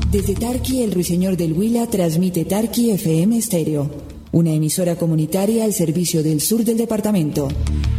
Desde Tarqui, el Ruiseñor del Huila transmite Tarqui FM Estéreo, una emisora comunitaria al servicio del sur del departamento.